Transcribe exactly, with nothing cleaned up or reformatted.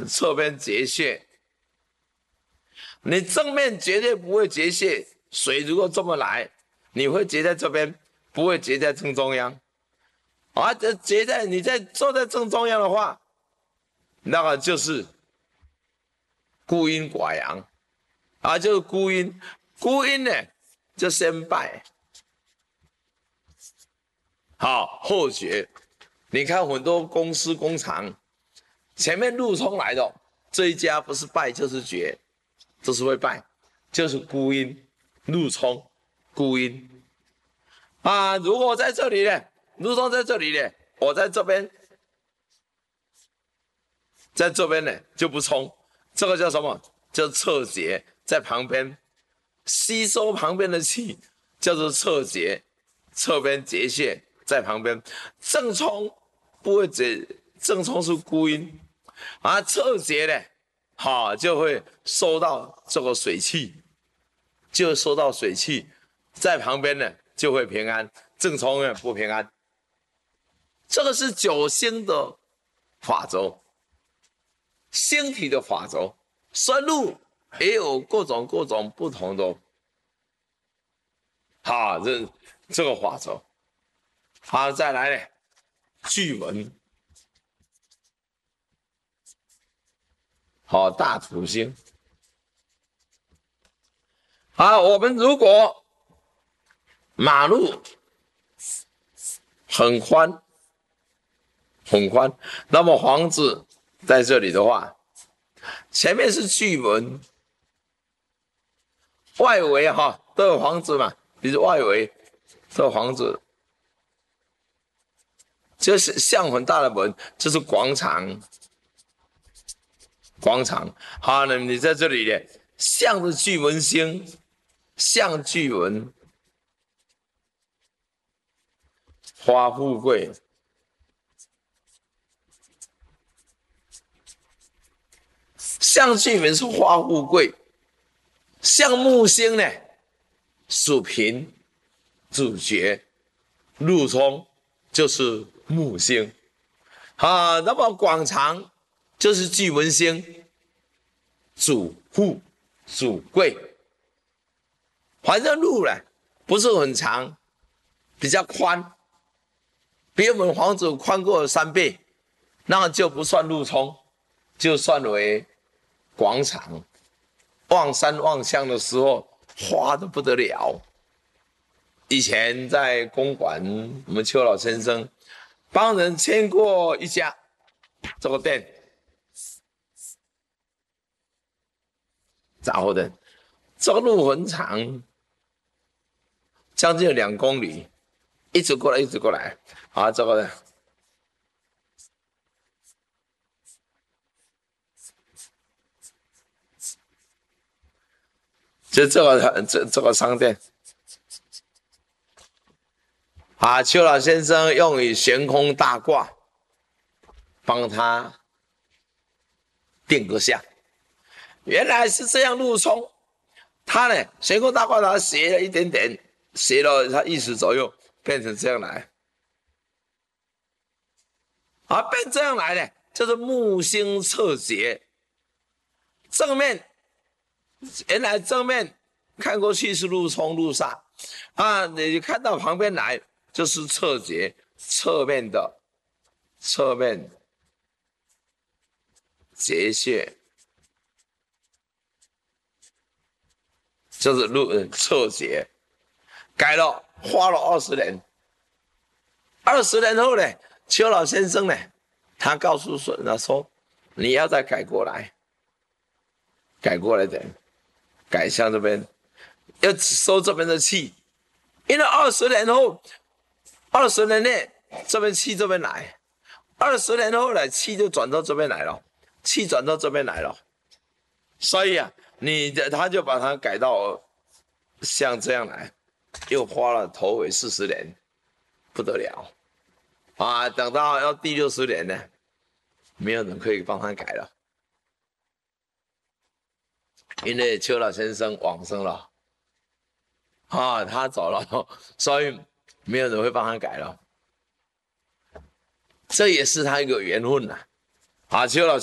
侧边结穴。你正面绝对不会结穴，水如果这么来，你会结在这边，不会结在正中央。啊，这结在你在坐在正中央的话，那个就是孤阴寡阳，啊，就是孤阴。孤阴呢，就先败，好后绝。你看很多公司工厂，前面路冲来的这一家不是败就是绝，就是会败，就是孤阴路冲孤阴啊。如果我在这里呢，路冲在这里呢，我在这边，在这边呢就不冲，这个叫什么？叫侧结，在旁边吸收旁边的气，叫做侧结，侧边结穴在旁边。正冲不会结，正冲是孤阴，啊，侧结呢，好就会收到这个水气，就收到水气，在旁边呢就会平安，正冲呢不平安。这个是九星的法则，星体的法则。生路也有各种各种不同的，好，这这个法则。好，再来呢，巨门，好，大土星。好，我们如果马路很宽，很宽，那么房子在这里的话，前面是巨门，外围哈都有房子嘛，比如外围都有房子，就是像很大的门，就是广场。广场，好，那你在这里呢，向着巨门星，向巨门，花富贵。向巨门是花富贵，向木星呢属平，主角，路冲就是木星，啊，那么广场就是巨门星，主富，主贵。反正路呢不是很长，比较宽，比我们房子宽过三倍，那就不算路冲，就算为广场。望山望乡的时候，花得不得了。以前在公馆，我们邱老先生帮人签过一家这个店，杂货店，这个路很长，将近有两公里，一直过来，一直过来。啊，这个就这个这这个商店。啊，邱老先生用以悬空大卦帮他定个相，原来是这样路冲。他呢悬空大卦他斜了一点点，斜了他意识左右，变成这样来。啊，变这样来呢，就是木星侧结，正面原来正面看过去是路冲路煞，啊，你看到旁边来。就是侧结，侧面的侧面结穴，就是路侧结。改了，花了二十年。二十年后呢，邱老先生呢，他告诉说，他说你要再改过来，改过来点，改向这边，要收这边的气，因为二十年后。二十年内，这边气这边来，二十年后呢，气就转到这边来了，气转到这边来了，所以啊，你的他就把它改到像这样来，又花了头尾四十年，不得了啊！等到要第六十年呢，没有人可以帮他改了，因为邱老先生往生了，啊，他走了，所以。没有人会帮他改了，这也是他一个缘分呐、啊。啊，邱老师。